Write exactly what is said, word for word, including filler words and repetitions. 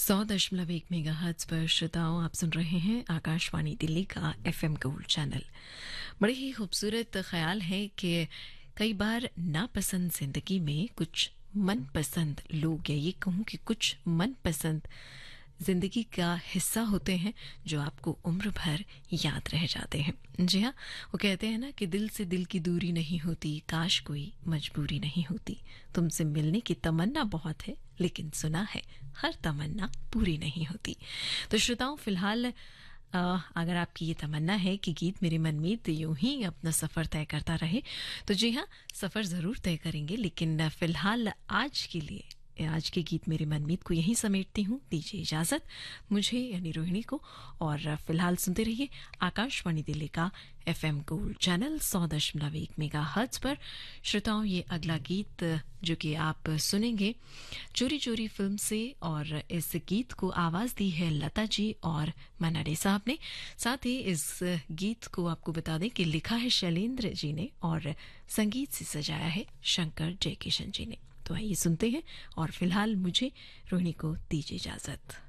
सौ दशमलव एक मेगाहर्ट्ज पर श्रोताओं आप सुन रहे हैं आकाशवाणी दिल्ली का एफएम गोल्ड चैनल। बड़े ही खूबसूरत ख्याल है कि कई बार नापसंद जिंदगी में कुछ मनपसंद लोग, या ये कहूँ कि कुछ मनपसंद जिंदगी का हिस्सा होते हैं जो आपको उम्र भर याद रह जाते हैं। जी हाँ, वो कहते हैं ना कि दिल से दिल की दूरी नहीं होती, काश कोई मजबूरी नहीं होती। तुमसे मिलने की तमन्ना बहुत है, लेकिन सुना है हर तमन्ना पूरी नहीं होती। तो श्रोताओं, फिलहाल अ, अगर आपकी ये तमन्ना है कि गीत मेरे मनमीत यूं ही अपना सफ़र तय करता रहे, तो जी हाँ, सफ़र ज़रूर तय करेंगे। लेकिन फ़िलहाल आज के लिए, आज के गीत मेरे मनमीत को यहीं समेटती हूँ। दीजिए इजाज़त मुझे यानी रोहिणी को, और फिलहाल सुनते रहिए आकाशवाणी दिल्ली का एफएम गोल्ड चैनल सौ दशमलव एक मेगा हर्ट्ज पर। श्रोताओं, ये अगला गीत जो कि आप सुनेंगे चोरी चोरी फिल्म से, और इस गीत को आवाज़ दी है लता जी और मन्ना डे साहब ने। साथ ही इस गीत को आपको बता दें कि लिखा है शैलेंद्र जी ने और संगीत से सजाया है शंकर जयकिशन जी ने। तो आइए सुनते हैं, और फिलहाल मुझे रोहिणी को दीजिए इजाजत।